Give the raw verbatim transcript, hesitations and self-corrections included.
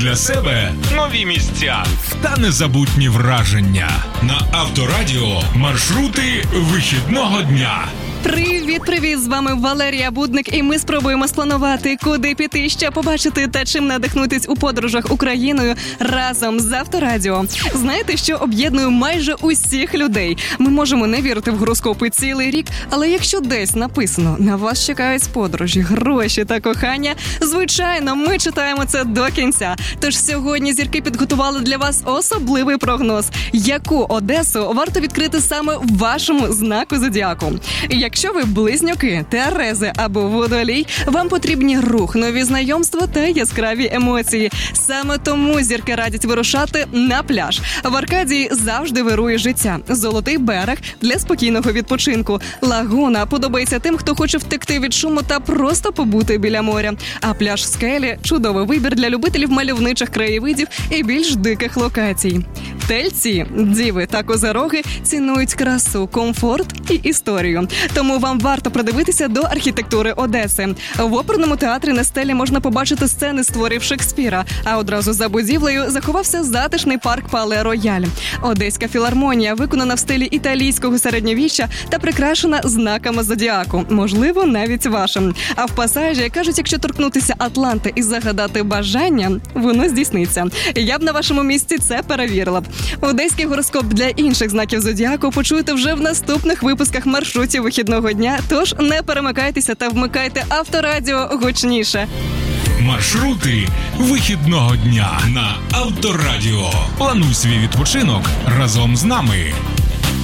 для себе нові місця та незабутні враження. На Авторадіо маршрути вихідного дня. Привіт-привіт! З вами Валерія Будник, і ми спробуємо спланувати, куди піти, що побачити та чим надихнутись у подорожах Україною разом з Авторадіо. Знаєте, що об'єднує майже усіх людей? Ми можемо не вірити в гороскопи цілий рік, але якщо десь написано «на вас чекають подорожі, гроші та кохання», звичайно, ми читаємо це до кінця. Тож сьогодні зірки підготували для вас особливий прогноз, яку Одесу варто відкрити саме в вашому знаку зодіаку. Якщо ви близнюки, терези або водолій, вам потрібні рух, нові знайомства та яскраві емоції. Саме тому зірки радять вирушати на пляж. В Аркадії завжди вирує життя. Золотий берег для спокійного відпочинку. Лагуна подобається тим, хто хоче втекти від шуму та просто побути біля моря. А пляж Скелі – чудовий вибір для любителів мальовничих краєвидів і більш диких локацій. Тельці, діви та козироги цінують красу, комфорт і історію. Тому вам варто придивитися до архітектури Одеси. В оперному театрі на стелі можна побачити сцени з творів Шекспіра, а одразу за будівлею заховався затишний парк Пале Рояль. Одеська філармонія виконана в стилі італійського середньовіччя та прикрашена знаками зодіаку, можливо, навіть вашим. А в Пасажі кажуть, якщо торкнутися Атланти і загадати бажання, воно здійсниться. Я б на вашому місці це перевірила б. Одеський гороскоп для інших знаків зодіаку почуєте вже в наступних випусках маршрутів вихідного дня, тож не перемикайтеся та вмикайте Авторадіо гучніше. Маршрути вихідного дня на Авторадіо. Плануй свій відпочинок разом з нами.